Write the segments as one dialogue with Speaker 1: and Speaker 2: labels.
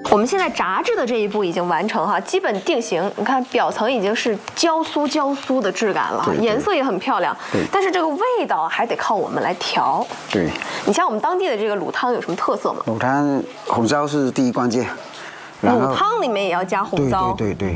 Speaker 1: 我们现在炸制的这一步已经完成哈，基本定型。你看表层已经是焦酥的质感了，颜色也很漂亮。但是这个味道还得靠我们来调。
Speaker 2: 对，
Speaker 1: 你像我们当地的这个卤汤有什么特色吗？
Speaker 2: 卤汤红糟是第一关键，
Speaker 1: 卤汤里面也要加红糟。
Speaker 2: 对。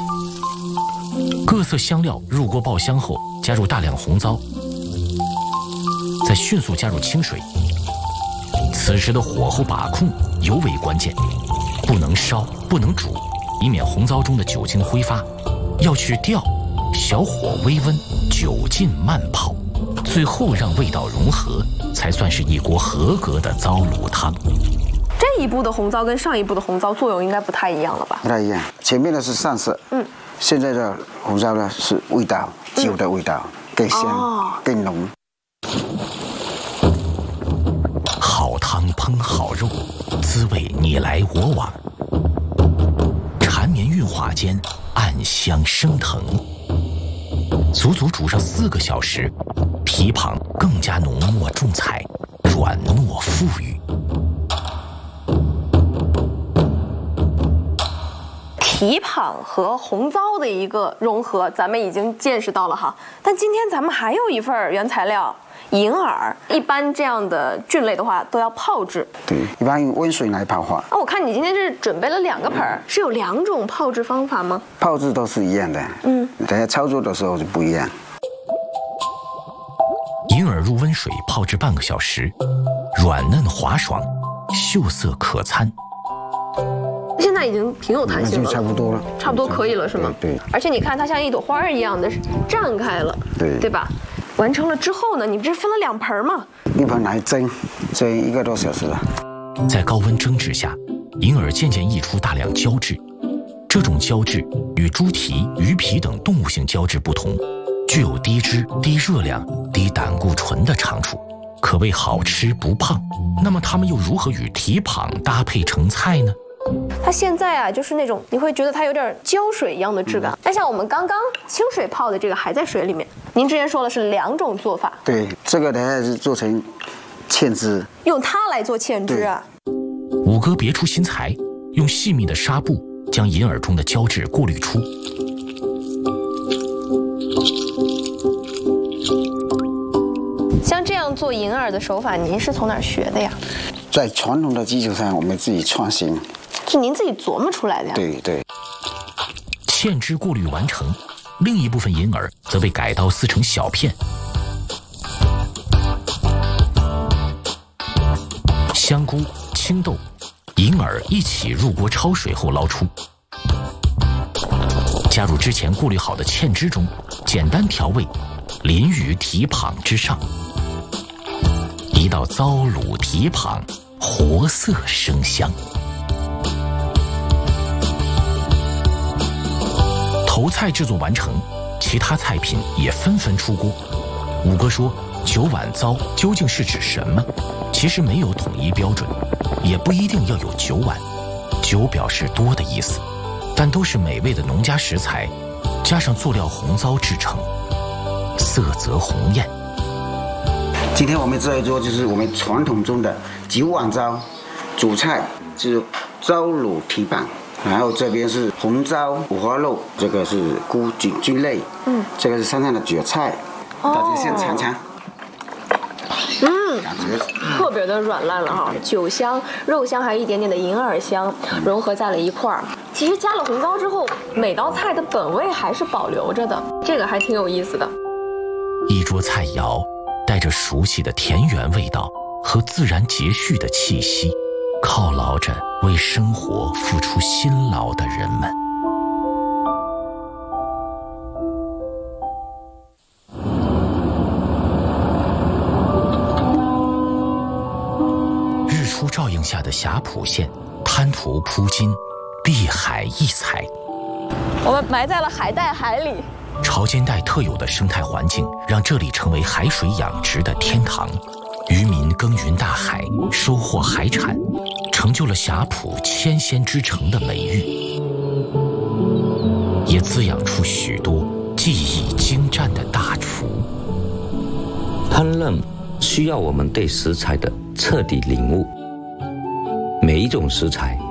Speaker 3: 各色香料入锅爆香后，加入大量红糟，再迅速加入清水。此时的火候把控尤为关键，不能烧，不能煮，以免红糟中的酒精挥发。要去调，小火微温，久浸慢泡，最后让味道融合，才算是一锅合格的糟卤汤。
Speaker 1: 这一步的红糟跟上一步的红糟作用应该不太一样了吧？
Speaker 2: 不太一样，前面的是上色，现在的红糟呢是味道，酒的味道更香、更浓。
Speaker 3: 好汤烹好肉，滋味你来我往，缠绵韵化间，暗香升腾。足足煮上4个小时，蹄膀更加浓墨重彩，软糯富裕。
Speaker 1: 蹄膀和红糟的一个融合，咱们已经见识到了哈。但今天咱们还有一份原材料。银耳，一般这样的菌类的话都要泡制。
Speaker 2: 对，一般用温水来泡化。
Speaker 1: 我看你今天是准备了2个盆儿，是有2种泡制方法吗？
Speaker 2: 泡制都是一样的，等下操作的时候就不一样。
Speaker 3: 银耳入温水泡制半个小时，软嫩滑爽，秀色可餐。
Speaker 1: 现在已经挺有弹性了，
Speaker 2: 就差不多了，
Speaker 1: 差不多可以了是吗？
Speaker 2: 对。
Speaker 1: 而且你看它像一朵花一样的绽开了，对吧？完成了之后呢，你不是分了2盆吗？
Speaker 2: 一盆来蒸1个多小时了。
Speaker 3: 在高温蒸制下，银耳渐渐溢出大量胶质。这种胶质与猪蹄、鱼皮等动物性胶质不同，具有低脂、低热量、低胆固醇的长处，可谓好吃不胖。那么它们又如何与蹄膀搭配成菜呢？
Speaker 1: 它现在啊，就是那种你会觉得它有点胶水一样的质感。但像我们刚刚清水泡的这个还在水里面。您之前说的是2种做法。
Speaker 2: 对，这个等下是做成芡汁，
Speaker 1: 用它来做芡汁啊。
Speaker 3: 五哥别出心裁，用细密的纱布将银耳中的胶质过滤出。
Speaker 1: 像这样做银耳的手法，您是从哪儿学的呀？
Speaker 2: 在传统的基础上，我们自己创新。
Speaker 1: 是您自己琢磨出来的呀？
Speaker 2: 对。
Speaker 3: 芡汁过滤完成，另一部分银耳则被改刀撕成小片。香菇、青豆、银耳一起入锅焯水后捞出，加入之前过滤好的芡汁中，简单调味，淋于蹄膀之上。一道糟卤蹄膀，活色生香。头菜制作完成，其他菜品也纷纷出锅。五哥说，9碗糟究竟是指什么？其实没有统一标准，也不一定要有9碗。9表示多的意思，但都是美味的农家食材，加上佐料红糟制成，色泽红艳。
Speaker 2: 今天我们这一桌就是我们传统中的9碗糟，主菜是糟卤蹄膀。然后这边是红糟五花肉，这个是菇菌类，这个是山上的蕨菜，大家先尝尝。感觉
Speaker 1: 特别的软烂了哈，酒香、肉香还有一点点的银耳香融合在了一块儿。其实加了红糟之后，每道菜的本味还是保留着的，这个还挺有意思的。
Speaker 3: 一桌菜肴带着熟悉的田园味道和自然节序的气息，犒劳着为生活付出辛劳的人们。日出照映下的霞浦县，滩涂铺金，碧海异彩。
Speaker 1: 我们埋在了海带海里。
Speaker 3: 潮间带特有的生态环境，让这里成为海水养殖的天堂。渔民耕耘大海，收获海产，成就了霞浦千仙之城的美誉，也滋养出许多技艺精湛的大厨。
Speaker 4: 烹饪需要我们对食材的彻底领悟，每一种食材